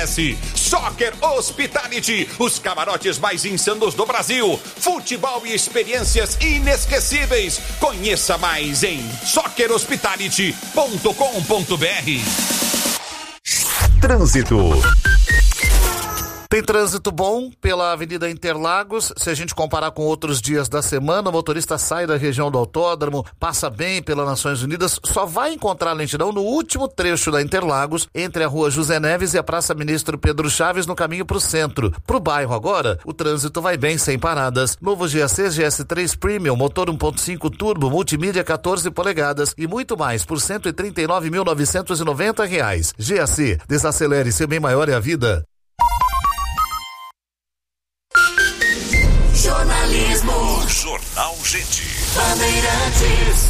Soccer Hospitality, os camarotes mais insanos do Brasil, futebol e experiências inesquecíveis. Conheça mais em soccerhospitality.com.br. Trânsito. Tem trânsito bom pela Avenida Interlagos. Se a gente comparar com outros dias da semana, o motorista sai da região do autódromo, passa bem pela Nações Unidas, só vai encontrar lentidão no último trecho da Interlagos, entre a Rua José Neves e a Praça Ministro Pedro Chaves, no caminho para o centro. Pro bairro agora, o trânsito vai bem, sem paradas. Novo GAC GS3 Premium, motor 1.5 turbo, multimídia 14 polegadas e muito mais por R$ 139.990. GAC, desacelere, seu bem maior é a vida. Jornalismo. Jornal Gente. Bandeirantes.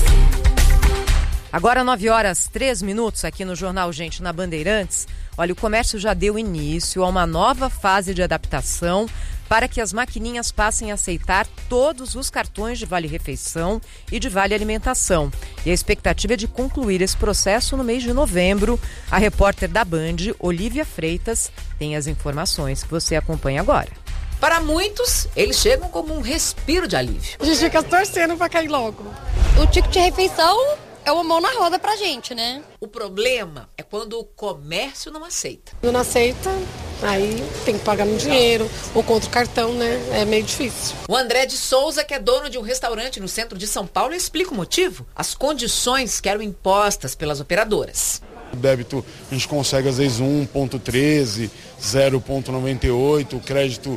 Agora 9h03 aqui no Jornal Gente na Bandeirantes. Olha, o comércio já deu início a uma nova fase de adaptação para que as maquininhas passem a aceitar todos os cartões de vale-refeição e de vale-alimentação. E a expectativa é de concluir esse processo no mês de novembro. A repórter da Band, Olivia Freitas, tem as informações que você acompanha agora. Para muitos, eles chegam como um respiro de alívio. A gente fica torcendo para cair logo. O ticket de refeição é uma mão na roda pra gente, né? O problema é quando o comércio não aceita. Quando não aceita, aí tem que pagar no dinheiro ou contra o cartão, né? É meio difícil. O André de Souza, que é dono de um restaurante no centro de São Paulo, explica o motivo. As condições que eram impostas pelas operadoras. O débito a gente consegue às vezes 1,13, 0,98, o crédito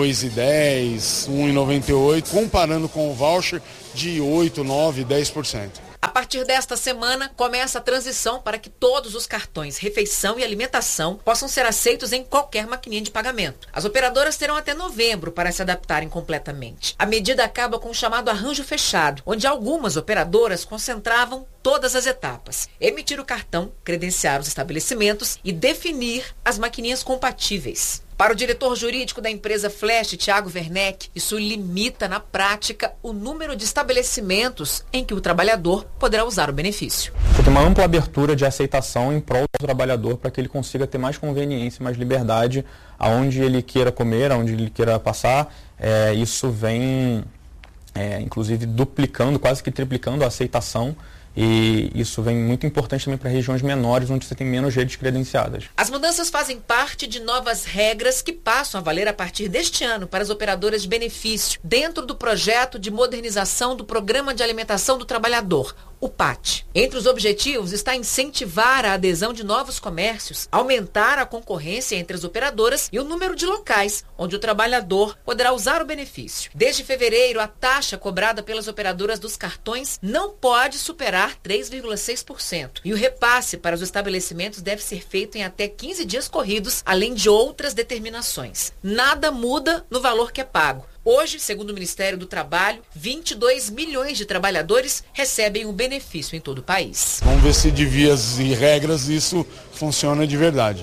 2,10, 1,98, comparando com o voucher de 8, 9, 10%. A partir desta semana, começa a transição para que todos os cartões refeição e alimentação possam ser aceitos em qualquer maquininha de pagamento. As operadoras terão até novembro para se adaptarem completamente. A medida acaba com o chamado arranjo fechado, onde algumas operadoras concentravam todas as etapas: emitir o cartão, credenciar os estabelecimentos e definir as maquininhas compatíveis. Para o diretor jurídico da empresa Flash, Thiago Werneck, isso limita na prática o número de estabelecimentos em que o trabalhador poderá usar o benefício. Tem uma ampla abertura de aceitação em prol do trabalhador para que ele consiga ter mais conveniência, mais liberdade aonde ele queira comer, aonde ele queira passar. Isso vem, inclusive, duplicando, quase que triplicando a aceitação. E isso vem muito importante também para regiões menores, onde você tem menos redes credenciadas. As mudanças fazem parte de novas regras que passam a valer a partir deste ano para as operadoras de benefício, dentro do projeto de modernização do Programa de Alimentação do Trabalhador, o PAT. Entre os objetivos está incentivar a adesão de novos comércios, aumentar a concorrência entre as operadoras e o número de locais onde o trabalhador poderá usar o benefício. Desde fevereiro, a taxa cobrada pelas operadoras dos cartões não pode superar 3,6%. E o repasse para os estabelecimentos deve ser feito em até 15 dias corridos, além de outras determinações. Nada muda no valor que é pago. Hoje, segundo o Ministério do Trabalho, 22 milhões de trabalhadores recebem o benefício em todo o país. Vamos ver se de vias e regras isso funciona de verdade.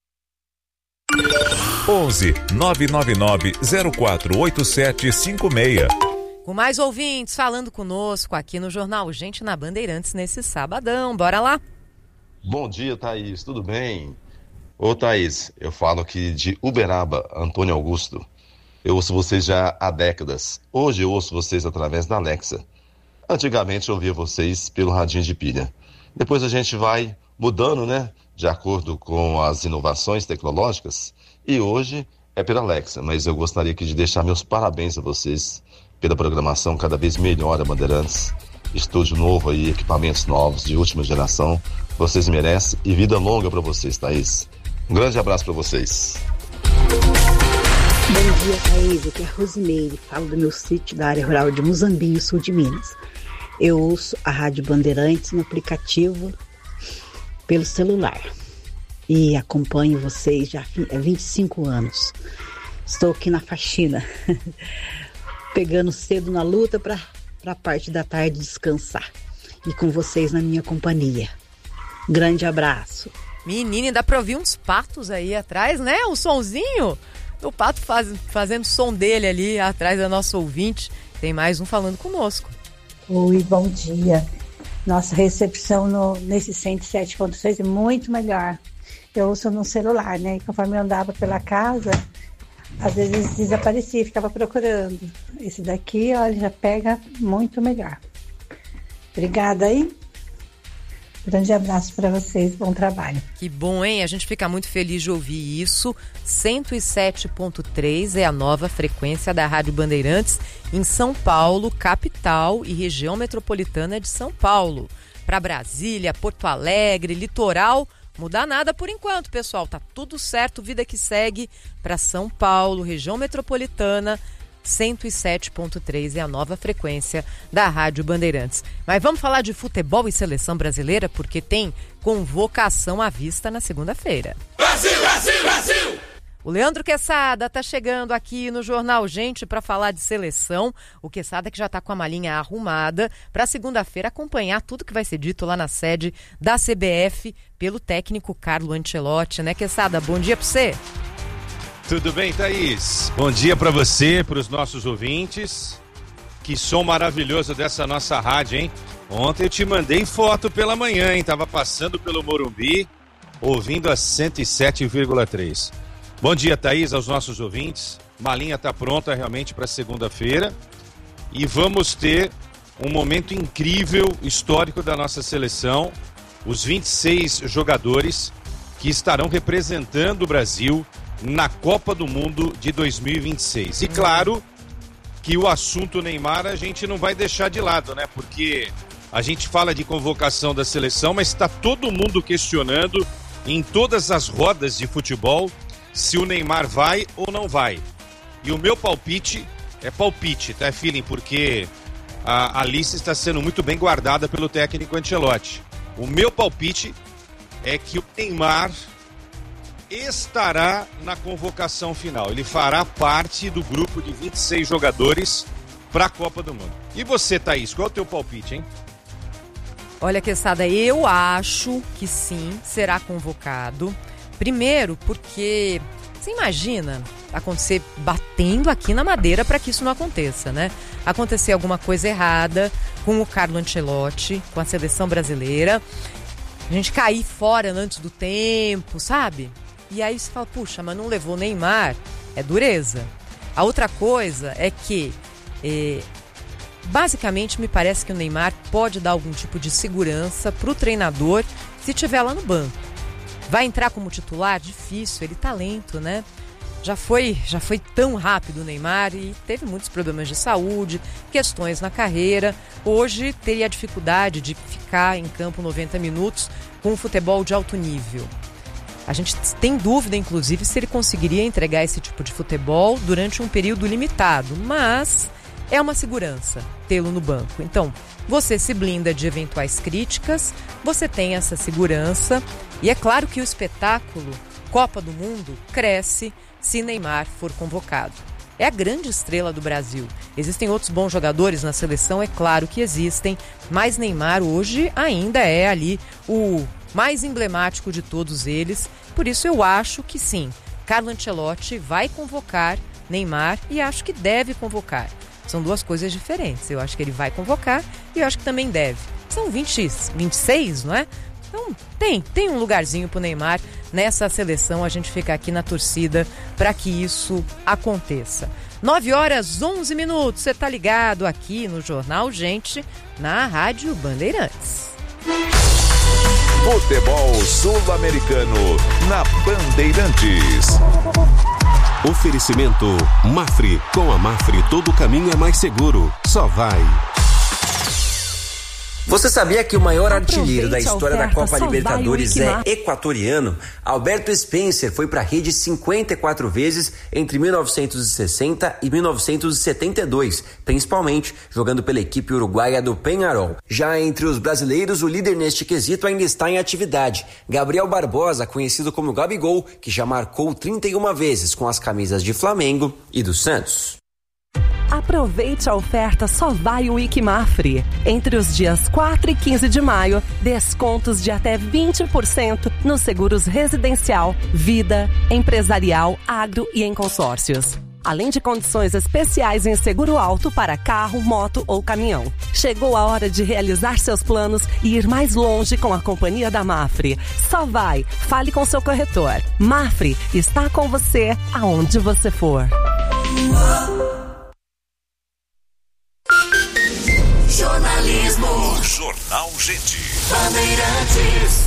11 999 048756. Com mais ouvintes falando conosco aqui no Jornal Gente na Bandeirantes nesse sabadão. Bora lá? Bom dia, Thaís. Tudo bem? Ô, Thaís, eu falo aqui de Uberaba, Antônio Augusto. Eu ouço vocês já há décadas. Hoje eu ouço vocês através da Alexa. Antigamente eu ouvia vocês pelo radinho de pilha. Depois a gente vai mudando, né? De acordo com as inovações tecnológicas. E hoje é pela Alexa. Mas eu gostaria aqui de deixar meus parabéns a vocês pela programação cada vez melhor da Bandeirantes. Estúdio novo aí, equipamentos novos, de última geração. Vocês merecem e vida longa para vocês, Thaís. Um grande abraço para vocês. Bom dia, Thaís. Aqui é a Rosimeire. Falo do meu sítio da área rural de Muzambinho, sul de Minas. Eu ouço a Rádio Bandeirantes no aplicativo pelo celular. E acompanho vocês já há 25 anos. Estou aqui na faxina, pegando cedo na luta para a parte da tarde descansar. E com vocês na minha companhia. Grande abraço. Menina, ainda pra ouvir uns patos aí atrás, né? Um sonzinho. O pato fazendo som dele ali atrás da nossa ouvinte. Tem mais um falando conosco. Oi, bom dia. Nossa recepção nesse 107.6 é muito melhor. eu ouço no celular, né? E conforme eu andava pela casa, às vezes desaparecia, ficava procurando. Esse daqui, olha, já pega muito melhor. Obrigada aí. Grande abraço para vocês, bom trabalho. Que bom, hein? A gente fica muito feliz de ouvir isso. 107.3 é a nova frequência da Rádio Bandeirantes em São Paulo, capital e região metropolitana de São Paulo. Para Brasília, Porto Alegre, litoral, mudar nada por enquanto, pessoal. Tá tudo certo, vida que segue. Para São Paulo, região metropolitana, 107.3 é a nova frequência da Rádio Bandeirantes. Mas vamos falar de futebol e seleção brasileira, porque tem convocação à vista na segunda-feira. Brasil, Brasil, Brasil! O Leandro Quesada está chegando aqui no Jornal Gente para falar de seleção. O Quesada que já está com a malinha arrumada para segunda-feira acompanhar tudo que vai ser dito lá na sede da CBF pelo técnico Carlo Ancelotti, né, Quesada? Bom dia para você. Tudo bem, Thaís? Bom dia para você, para os nossos ouvintes. Que som maravilhoso dessa nossa rádio, hein? Ontem eu te mandei foto pela manhã, hein? Tava passando pelo Morumbi, ouvindo a 107,3. Bom dia, Thaís, aos nossos ouvintes. Malinha tá pronta realmente para segunda-feira. E vamos ter um momento incrível, histórico da nossa seleção. Os 26 jogadores que estarão representando o Brasil na Copa do Mundo de 2026. E claro que o assunto Neymar a gente não vai deixar de lado, né? Porque a gente fala de convocação da seleção, mas está todo mundo questionando em todas as rodas de futebol se o Neymar vai ou não vai. E o meu palpite é palpite, tá, feeling? Porque a lista está sendo muito bem guardada pelo técnico Ancelotti. O meu palpite é que o Neymar estará na convocação final. Ele fará parte do grupo de 26 jogadores para a Copa do Mundo. E você, Thaís, qual é o teu palpite, hein? Olha, Quesada, eu acho que sim, será convocado. Primeiro, porque você imagina acontecer batendo aqui na madeira para que isso não aconteça, né? Acontecer alguma coisa errada com o Carlo Ancelotti, com a seleção brasileira, a gente cair fora antes do tempo, sabe? E aí você fala, puxa, mas não levou Neymar, é dureza. A outra coisa é que, basicamente, me parece que o Neymar pode dar algum tipo de segurança para o treinador se estiver lá no banco. Vai entrar como titular? Difícil, ele tá lento, né? Já foi tão rápido o Neymar e teve muitos problemas de saúde, questões na carreira. Hoje teria a dificuldade de ficar em campo 90 minutos com um futebol de alto nível. A gente tem dúvida, inclusive, se ele conseguiria entregar esse tipo de futebol durante um período limitado, mas é uma segurança tê-lo no banco. Então, você se blinda de eventuais críticas, você tem essa segurança e é claro que o espetáculo Copa do Mundo cresce se Neymar for convocado. É a grande estrela do Brasil. Existem outros bons jogadores na seleção, é claro que existem, mas Neymar hoje ainda é ali o mais emblemático de todos eles. Por isso eu acho que sim, Carlo Ancelotti vai convocar Neymar e acho que deve convocar. São duas coisas diferentes. Eu acho que ele vai convocar e eu acho que também deve. São 26, não é? Então tem um lugarzinho pro Neymar nessa seleção. A gente fica aqui na torcida para que isso aconteça. 9h11. Você tá ligado aqui no Jornal Gente, na Rádio Bandeirantes. Futebol Sul-Americano na Bandeirantes. Oferecimento Mafre. Com a Mafre todo caminho é mais seguro. Só vai. Você sabia que o maior artilheiro da história da Copa Libertadores é equatoriano? Alberto Spencer foi para a rede 54 vezes entre 1960 e 1972, principalmente jogando pela equipe uruguaia do Peñarol. Já entre os brasileiros, o líder neste quesito ainda está em atividade. Gabriel Barbosa, conhecido como Gabigol, que já marcou 31 vezes com as camisas de Flamengo e do Santos. Aproveite a oferta Só Vai o Mafre. Entre os dias 4 e 15 de maio, descontos de até 20% nos seguros residencial, vida, empresarial, agro e em consórcios. além de condições especiais em seguro alto para carro, moto ou caminhão. Chegou a hora de realizar seus planos e ir mais longe com a companhia da Mafre. Só vai, fale com seu corretor. Mafre está com você aonde você for. Jornalismo. Jornal Gente. Bandeirantes.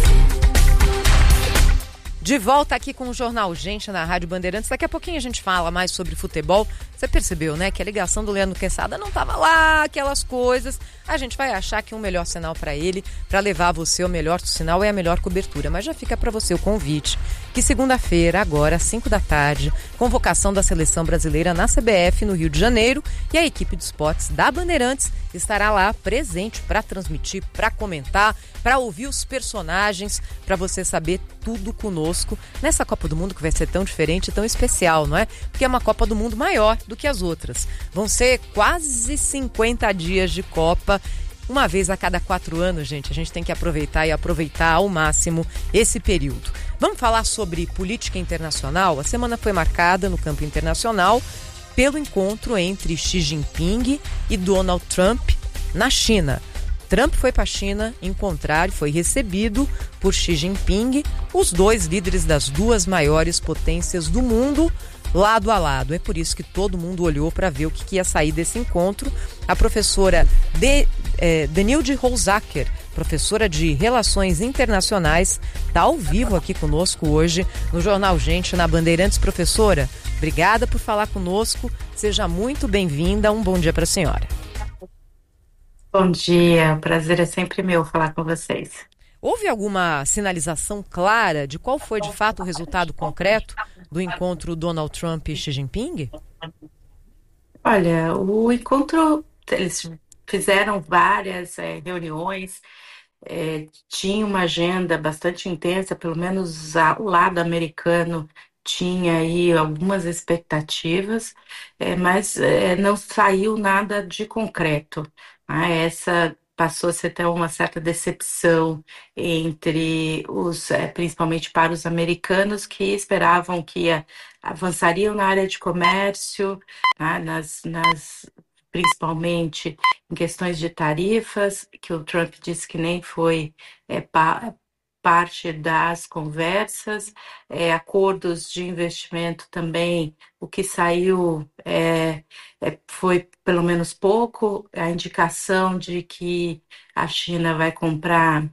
De volta aqui com o Jornal Gente na Rádio Bandeirantes. Daqui a pouquinho a gente fala mais sobre futebol. Você percebeu, né, que a ligação do Leandro Quesada não estava lá, aquelas coisas. A gente vai achar que um melhor sinal para ele, para levar você o melhor sinal é a melhor cobertura. Mas já fica para você o convite, que segunda-feira, agora às 5 da tarde, convocação da Seleção Brasileira na CBF no Rio de Janeiro, e a equipe de esportes da Bandeirantes estará lá presente para transmitir, para comentar, para ouvir os personagens, para você saber tudo conosco nessa Copa do Mundo que vai ser tão diferente e tão especial, não é? Porque é uma Copa do Mundo maior do que as outras. Vão ser quase 50 dias de Copa, uma vez a cada 4 anos, gente. A gente tem que aproveitar e aproveitar ao máximo esse período. Vamos falar sobre política internacional? A semana foi marcada no campo internacional pelo encontro entre Xi Jinping e Donald Trump na China. Trump foi para a China encontrar e foi recebido por Xi Jinping, os dois líderes das duas maiores potências do mundo, lado a lado. É por isso que todo mundo olhou para ver o que ia sair desse encontro. A professora Denilde Holzacker, professora de Relações Internacionais, está ao vivo aqui conosco hoje no Jornal Gente, na Bandeirantes. Professora, obrigada por falar conosco. Seja muito bem-vinda. Um bom dia para a senhora. Bom dia, o prazer é sempre meu falar com vocês. Houve alguma sinalização clara de qual foi de fato o resultado concreto do encontro Donald Trump e Xi Jinping? Olha, o encontro, eles fizeram várias reuniões, tinha uma agenda bastante intensa, pelo menos o lado americano tinha aí algumas expectativas, mas não saiu nada de concreto. Essa passou-se até uma certa decepção entre principalmente para os americanos, que esperavam que avançariam na área de comércio, principalmente em questões de tarifas, que o Trump disse que nem foi parte das conversas, acordos de investimento também, o que saiu foi pelo menos pouco, a indicação de que a China vai comprar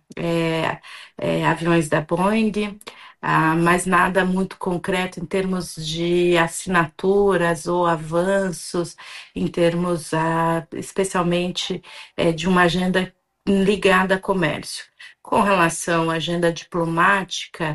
aviões da Boeing, mas nada muito concreto em termos de assinaturas ou avanços, em termos especialmente de uma agenda ligada a comércio. Com relação à agenda diplomática,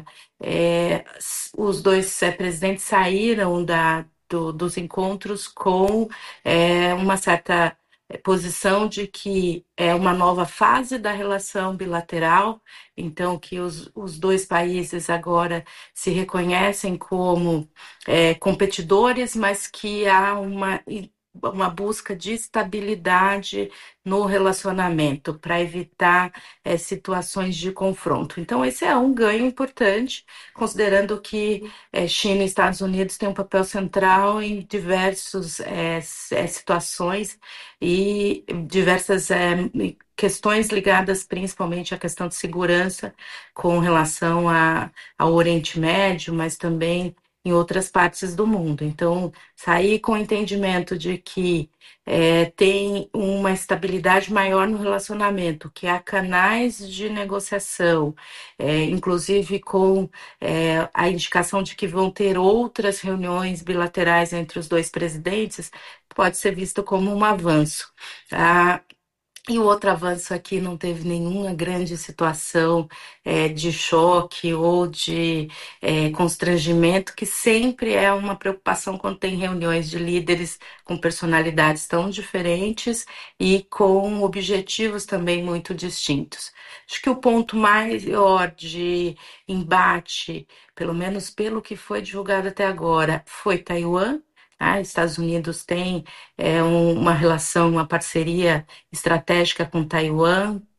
os dois presidentes saíram dos encontros com uma certa posição de que é uma nova fase da relação bilateral, então que os dois países agora se reconhecem como competidores, mas que há uma busca de estabilidade no relacionamento para evitar situações de confronto. Então, esse é um ganho importante, considerando que China e Estados Unidos têm um papel central em diversas situações e diversas questões ligadas principalmente à questão de segurança com relação ao Oriente Médio, mas também em outras partes do mundo. Então, sair com o entendimento de que tem uma estabilidade maior no relacionamento, que há canais de negociação, inclusive com a indicação de que vão ter outras reuniões bilaterais entre os dois presidentes, pode ser visto como um avanço. E o outro avanço aqui não teve nenhuma grande situação de choque ou de constrangimento, que sempre é uma preocupação quando tem reuniões de líderes com personalidades tão diferentes e com objetivos também muito distintos. Acho que o ponto maior de embate, pelo menos pelo que foi divulgado até agora, foi Taiwan. Estados Unidos tem uma relação, uma parceria estratégica com Taiwan,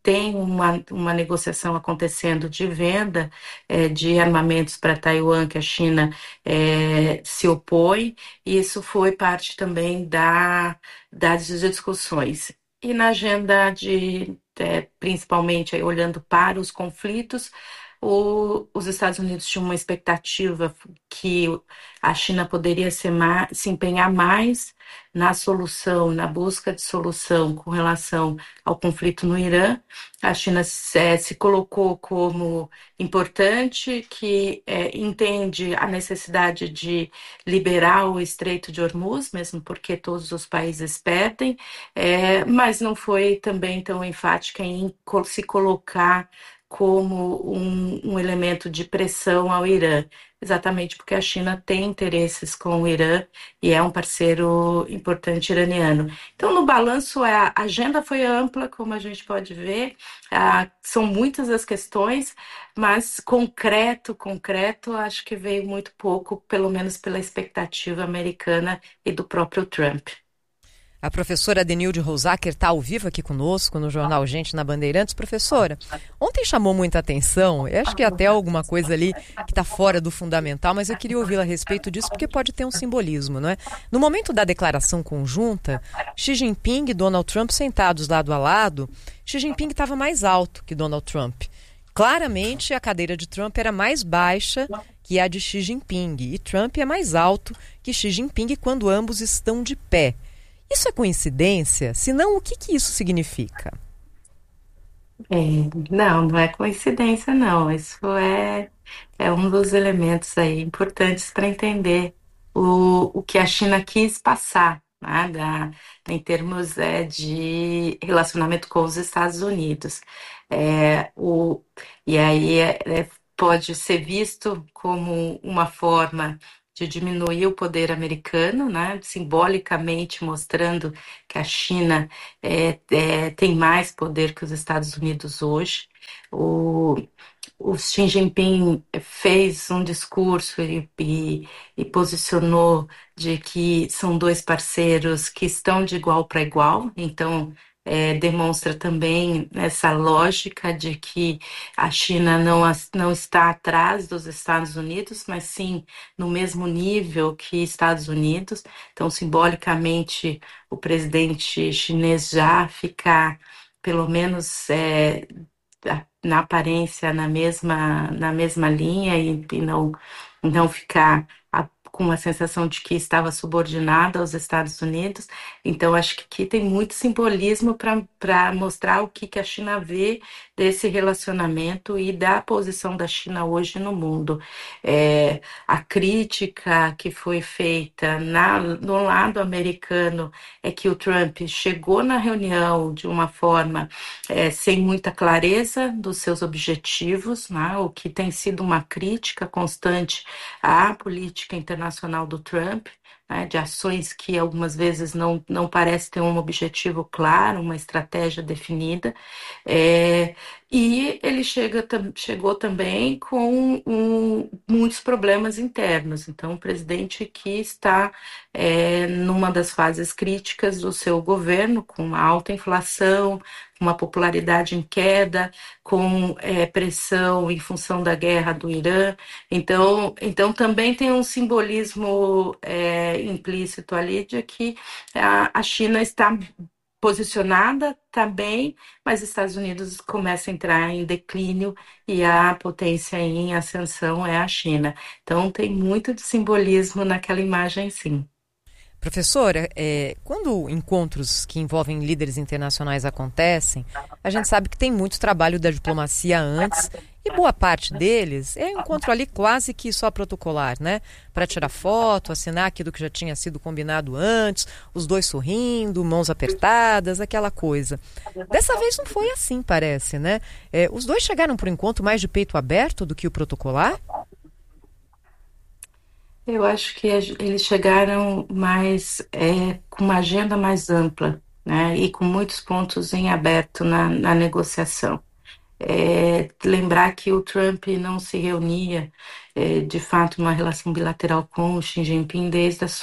tem uma negociação acontecendo de venda de armamentos para Taiwan, que a China se opõe, e isso foi parte também das discussões. E na agenda principalmente aí, olhando para os conflitos, os Estados Unidos tinham uma expectativa que a China poderia se empenhar mais na solução, na busca de solução com relação ao conflito no Irã. A China se colocou como importante, que entende a necessidade de liberar o Estreito de Hormuz, mesmo porque todos os países perdem, mas não foi também tão enfática em se colocar como um elemento de pressão ao Irã, exatamente porque a China tem interesses com o Irã e é um parceiro importante iraniano. Então, no balanço, a agenda foi ampla, como a gente pode ver, são muitas as questões, mas concreto, acho que veio muito pouco, pelo menos pela expectativa americana e do próprio Trump. A professora Denilde Rosacker está ao vivo aqui conosco no Jornal Gente na Bandeirantes. Professora, ontem chamou muita atenção, eu acho que até alguma coisa ali que está fora do fundamental, mas eu queria ouvi-la a respeito disso porque pode ter um simbolismo, não é? No momento da declaração conjunta, Xi Jinping e Donald Trump sentados lado a lado, Xi Jinping estava mais alto que Donald Trump. Claramente, a cadeira de Trump era mais baixa que a de Xi Jinping, e Trump é mais alto que Xi Jinping quando ambos estão de pé. Isso é coincidência? Se não, o que isso significa? Não é coincidência, não. Isso é um dos elementos aí importantes para entender o que a China quis passar, né, em termos de relacionamento com os Estados Unidos. E aí pode ser visto como uma forma de diminuir o poder americano, né, simbolicamente mostrando que a China tem mais poder que os Estados Unidos hoje. O Xi Jinping fez um discurso e posicionou de que são dois parceiros que estão de igual para igual, então demonstra também essa lógica de que a China não está atrás dos Estados Unidos, mas sim no mesmo nível que Estados Unidos. Então, simbolicamente, o presidente chinês já fica, pelo menos na aparência, na mesma linha e não ficar com a sensação de que estava subordinada aos Estados Unidos. Então, acho que aqui tem muito simbolismo para mostrar o que a China vê desse relacionamento e da posição da China hoje no mundo. A crítica que foi feita no lado americano é que o Trump chegou na reunião de uma forma sem muita clareza dos seus objetivos, né, o que tem sido uma crítica constante à política internacional do Trump, né, de ações que algumas vezes não parece ter um objetivo claro, uma estratégia definida, e ele chegou também com muitos problemas internos. Então, o presidente que está numa das fases críticas do seu governo, com uma alta inflação, uma popularidade em queda, com pressão em função da guerra do Irã. Então também tem um simbolismo implícito ali de que a China está posicionada também, mas os Estados Unidos começam a entrar em declínio e a potência em ascensão é a China. Então tem muito de simbolismo naquela imagem, sim. Professora, quando encontros que envolvem líderes internacionais acontecem, a gente sabe que tem muito trabalho da diplomacia antes e boa parte deles é um encontro ali quase que só protocolar, né? Para tirar foto, assinar aquilo que já tinha sido combinado antes, os dois sorrindo, mãos apertadas, aquela coisa. Dessa vez não foi assim, parece, né? Os dois chegaram para o encontro mais de peito aberto do que o protocolar? Eu acho que eles chegaram mais com uma agenda mais ampla, né, e com muitos pontos em aberto na negociação. Lembrar que o Trump não se reunia, de fato, uma relação bilateral com o Xi Jinping desde do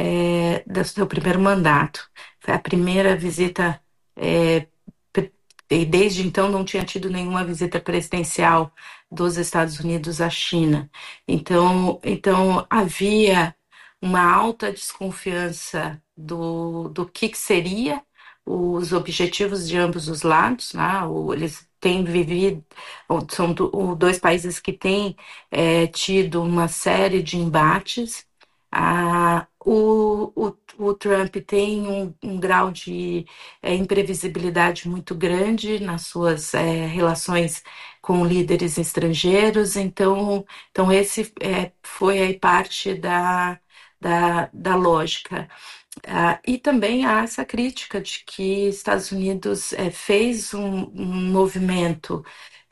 seu primeiro mandato. Foi a primeira visita e desde então não tinha tido nenhuma visita presidencial dos Estados Unidos à China. Então havia uma alta desconfiança do que seria os objetivos de ambos os lados, né? Eles têm vivido, são dois países que têm tido uma série de embates. O Trump tem um grau de imprevisibilidade muito grande nas suas relações com líderes estrangeiros, então esse foi aí parte da lógica. E também há essa crítica de que Estados Unidos fez um movimento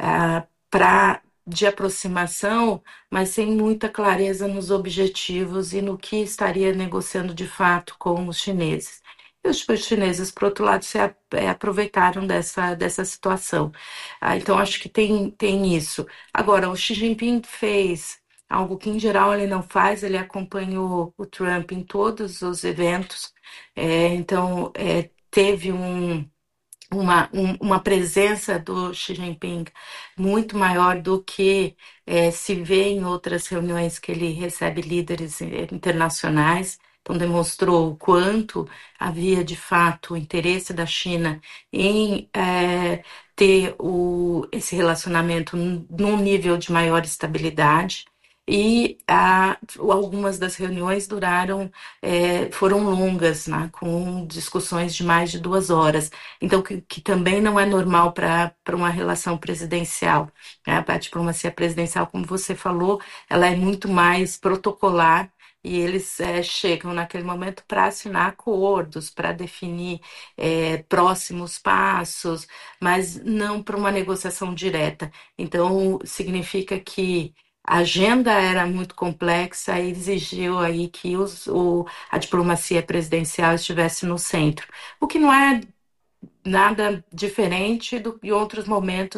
de aproximação, mas sem muita clareza nos objetivos e no que estaria negociando de fato com os chineses. E os chineses, por outro lado, se aproveitaram dessa situação. Então, acho que tem isso. Agora, o Xi Jinping fez algo que, em geral, ele não faz, ele acompanhou o Trump em todos os eventos, então teve uma presença do Xi Jinping muito maior do que se vê em outras reuniões que ele recebe líderes internacionais. Então, demonstrou o quanto havia, de fato, o interesse da China em ter esse relacionamento num nível de maior estabilidade. E algumas das reuniões foram longas, né, com discussões de mais de 2 horas. Então, que também não é normal para uma relação presidencial. Né? A diplomacia presidencial, como você falou, ela é muito mais protocolar, e eles chegam naquele momento para assinar acordos, para definir próximos passos, mas não para uma negociação direta. Então, significa que a agenda era muito complexa e exigiu aí que a diplomacia presidencial estivesse no centro, o que não é nada diferente de outros momentos